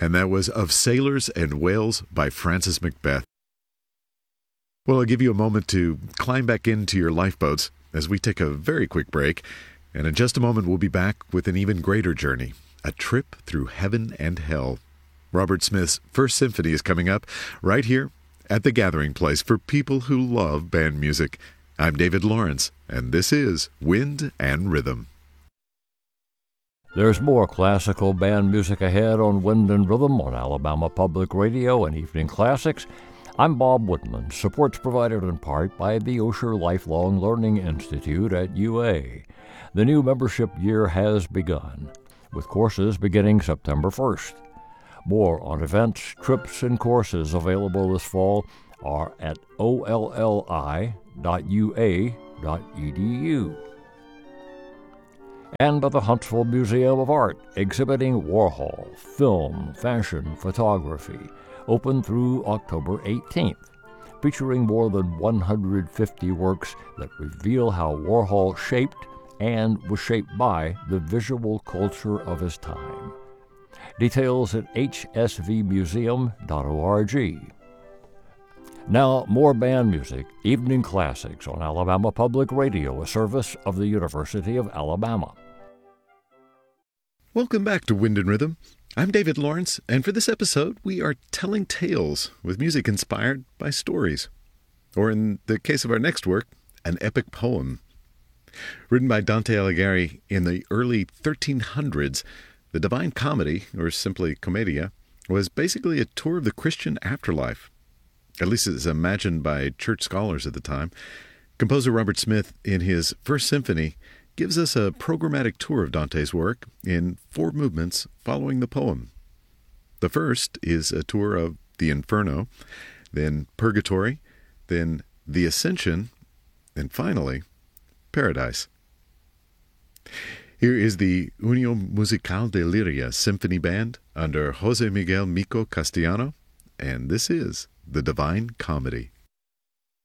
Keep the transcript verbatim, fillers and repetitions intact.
And that was Of Sailors and Whales by Francis Macbeth. Well, I'll give you a moment to climb back into your lifeboats as we take a very quick break. And in just a moment, we'll be back with an even greater journey, a trip through heaven and hell. Robert Smith's First Symphony is coming up right here at the Gathering Place for people who love band music. I'm David Lawrence, and this is Wind and Rhythm. There's more classical band music ahead on Wind and Rhythm on Alabama Public Radio and Evening Classics. I'm Bob Woodman, supports provided in part by the Osher Lifelong Learning Institute at U A. The new membership year has begun, with courses beginning September first. More on events, trips, and courses available this fall are at O L L I dot U A dot E D U. And by the Huntsville Museum of Art, exhibiting Warhol, film, fashion, photography, open through October eighteenth, featuring more than one hundred fifty works that reveal how Warhol shaped and was shaped by the visual culture of his time. Details at H S V museum dot org. Now, more band music, Evening Classics on Alabama Public Radio, a service of the University of Alabama. Welcome back to Wind and Rhythm. I'm David Lawrence, and for this episode, we are telling tales with music inspired by stories. Or in the case of our next work, an epic poem. Written by Dante Alighieri in the early thirteen hundreds, the Divine Comedy, or simply Commedia, was basically a tour of the Christian afterlife. At least as imagined by church scholars at the time. Composer Robert Smith, in his First Symphony, gives us a programmatic tour of Dante's work in four movements following the poem. The first is a tour of the Inferno, then Purgatory, then the Ascension, and finally, Paradise. Here is the Unión Musical de Liria Symphony Band under José Miguel Mico Castellano, and this is The Divine Comedy.